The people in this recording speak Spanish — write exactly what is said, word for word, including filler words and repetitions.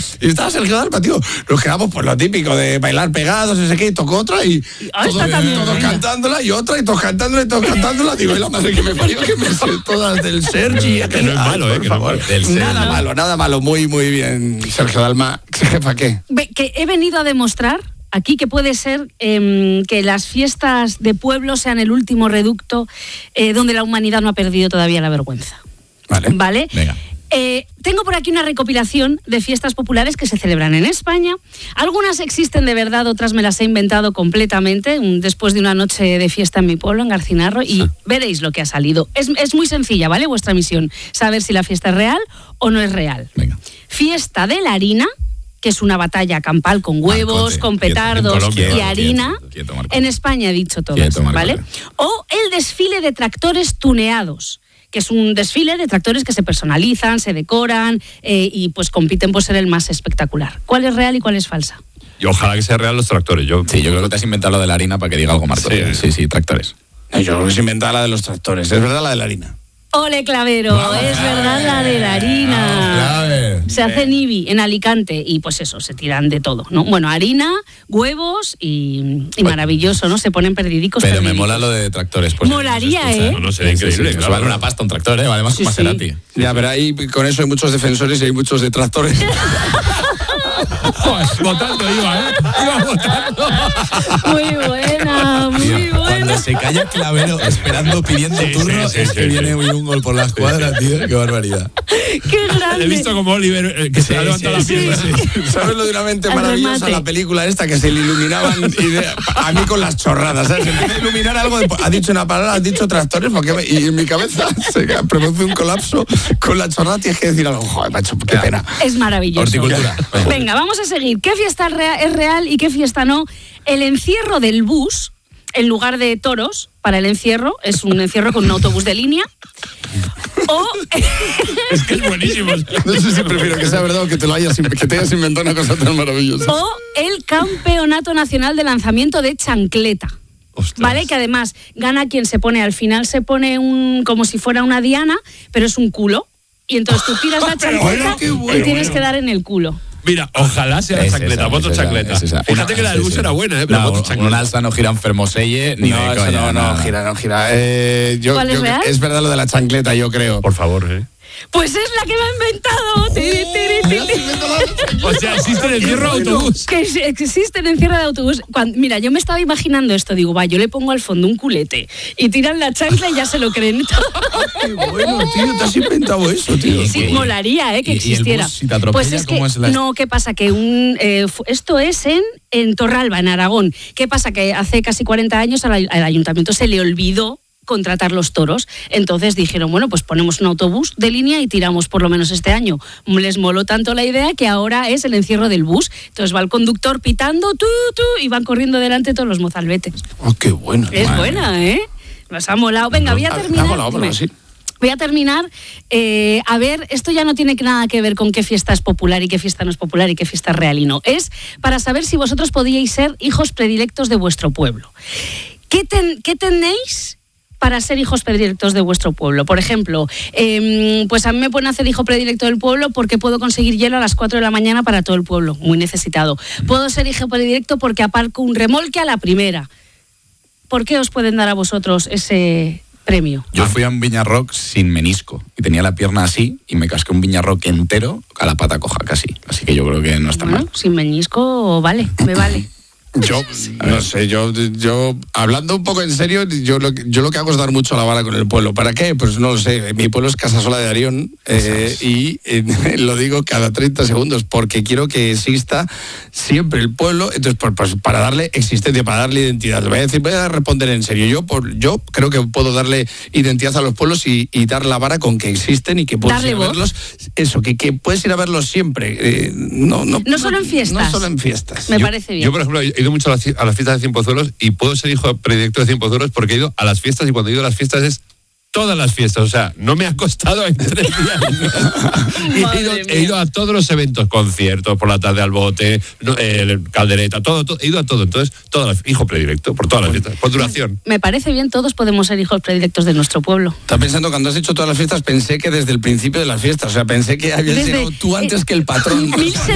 Y estaba Sergio Dalma, tío. Nos quedamos por lo típico de bailar pegados, ese que, y tocó otra y Ah, todo, está también, todos venga. cantándola y otra y todos cantándola y todos cantándola. Digo, y la madre que me parió, que me sé todas del Sergi. Que no es malo, Ay, eh, por que no es favor. malo. Del Sergi. Nada malo, nada malo. Muy, muy bien, Sergio Dalma. Jefa, ¿qué? Ve, que he venido a demostrar aquí que puede ser eh, que las fiestas de pueblo sean el último reducto eh, donde la humanidad no ha perdido todavía la vergüenza. Vale. ¿Vale? Venga. Eh, tengo por aquí una recopilación de fiestas populares que se celebran en España. Algunas existen de verdad, otras me las he inventado completamente, un- después de una noche de fiesta en mi pueblo, en Garcinarro, y Sí. veréis lo que ha salido. Es, es muy sencilla, ¿vale? Vuestra misión, saber si la fiesta es real o no es real. Venga. Fiesta de la harina, que es una batalla campal con huevos, Marcote, con quieto, en petardos Colombia, y quieto, harina. quieto, quieto, Marcote. En España he dicho todo Quieto, eso, ¿vale? Marcote. O el desfile de tractores tuneados, que es un desfile de tractores que se personalizan, se decoran eh, y pues compiten por ser el más espectacular. ¿Cuál es real y cuál es falsa? Y ojalá que sea real los tractores. Yo, Sí, yo creo que te has inventado lo de la harina para que diga algo, Marco. Sí. Sí, sí, tractores. Yo creo que se inventaba la de los tractores. Es verdad la de la harina. ¡Ole, Clavero! Es verdad la de la harina. Se hace en Ibi, en Alicante, y pues eso, se tiran de todo, ¿no? Bueno, harina, huevos y, y maravilloso, ¿no? Se ponen perdidicos. Pero me perdidicos. mola lo de tractores. Pues, Molaría, no se escucha. ¿eh? No, no, sería Sí, sí, increíble, sí, claro. vale una pasta un tractor, ¿eh? Vale más que Sí, un sí. Maserati. Ya, pero ahí con eso hay muchos defensores y hay muchos detractores. Pues, votando iba, ¿eh? Iba votando. Muy buena, muy Tío, buena. cuando se calla Clavero esperando, pidiendo Sí, turno, sí, sí, es sí, que sí. viene un gol por la escuadra, tío. Qué barbaridad. ¡Qué grande! He visto como Oliver, eh, que se ha levantado sí, la sí, pierna. ¿Sabes lo de una mente Al maravillosa? remate. La película esta que se le iluminaban ide- a mí con las chorradas, ¿sabes? Se empieza a iluminar algo, de- ha dicho una palabra, has dicho tractores, porque me- y en mi cabeza se produce un colapso con la chorrada, tienes que decir algo, joder, macho, qué pena. Es maravilloso. Horticultura. Venga, vamos a seguir. ¿Qué fiesta es rea- es real y qué fiesta no? El encierro del bus, en lugar de toros, para el encierro, es un encierro con un autobús de línea. O, Es que es buenísimo. No sé si prefiero que sea verdad o que te lo hayas, in- que te hayas inventado una cosa tan maravillosa. o el Campeonato Nacional de Lanzamiento de Chancleta. Ostras. ¿Vale? Que además gana quien se pone, al final se pone un como si fuera una diana, pero es un culo. Y entonces tú tiras la Pero chancleta bueno, qué bueno, y tienes bueno. que dar en el culo. Mira, ojalá sea la Es chancleta, esa, voto es esa, chancleta. es esa. Fíjate Una- que la del sí, bus sí. era buena, ¿eh? Pero No, voto un chancleta. alza no gira enfermoselle ni No, de eso coña, no, no, nada. gira, no gira. Eh, yo, ¿Cuál es yo- real? es verdad lo de la chancleta, yo creo. Por favor, ¿eh? Pues es la que me ha inventado. Tiri, tiri, tiri. O sea, existe el encierro de autobús. Que ex- existe en encierro de autobús. Cuando- mira, yo me estaba imaginando esto. Digo, va, yo le pongo al fondo un culete y tiran la chancla y ya se lo creen. Qué bueno, tío, te has inventado eso, tío. Sí, y- molaría, ¿eh? Que y- y el existiera. bus, si te atropella, pues es que, ¿cómo es la- no, ¿qué pasa? Que un eh, fu- esto es en, en Torralba, en Aragón. ¿Qué pasa? Que hace casi cuarenta años al, ay- al ayuntamiento se le olvidó contratar los toros. Entonces dijeron, bueno, pues ponemos un autobús de línea y tiramos por lo menos este año. Les moló tanto la idea que ahora es el encierro del bus. Entonces va el conductor pitando, tú, tú, y van corriendo delante todos los mozalbetes. Oh, qué bueno. Es madre buena, ¿eh? Nos ha molado. Venga, voy a mía. terminar. Ah, molado, molado, Dime. sí. Voy a terminar. eh, a ver, esto ya no tiene nada que ver con qué fiesta es popular y qué fiesta no es popular y qué fiesta es real y no. Es para saber si vosotros podíais ser hijos predilectos de vuestro pueblo. ¿Qué, ten- qué tenéis para ser hijos predilectos de vuestro pueblo? Por ejemplo, eh, pues a mí me pueden hacer hijo predilecto del pueblo porque puedo conseguir hielo a las cuatro de la mañana para todo el pueblo, muy necesitado. Puedo ser hijo predilecto porque aparco un remolque a la primera. ¿Por qué os pueden dar a vosotros ese premio? Yo fui a un Viñarrock sin menisco y tenía la pierna así y me casqué un Viñarrock entero a la pata coja casi. Así que yo creo que no está Bueno, mal. sin meñisco, vale, me vale. Yo, no sé, yo, yo, hablando un poco en serio, yo lo, que- yo lo que hago es dar mucho la vara con el pueblo. ¿Para qué? Pues no lo sé. Mi pueblo es Casasola de Arión eh, y eh, lo digo cada treinta segundos porque quiero que exista siempre el pueblo. Entonces, pues, pues, para darle existencia, para darle identidad. Voy a decir, voy a responder en serio. Yo, por, yo creo que puedo darle identidad a los pueblos y, y dar la vara con que existen y que puedes Darle ir a voz. verlos. Eso, que, que puedes ir a verlos siempre. Eh, no, no, No solo en fiestas. No solo en fiestas. Me Yo- parece bien. Yo, por ejemplo, he ido mucho a las, a las fiestas de Cienpozuelos y puedo ser hijo predilecto de Cienpozuelos porque he ido a las fiestas y cuando he ido a las fiestas es todas las fiestas. O sea, no me ha costado en tres días. Y he, ido, he ido a todos los eventos, conciertos, por la tarde al bote, no, eh, caldereta, todo, todo. He ido a todo. Entonces, todas las, hijo predilecto por todas las fiestas, por duración. Me parece bien, todos podemos ser hijos predilectos de nuestro pueblo. Estaba pensando, cuando has hecho todas las fiestas, pensé que desde el principio de las fiestas, o sea, pensé que habías Desde- llegado tú antes que el patrón. mil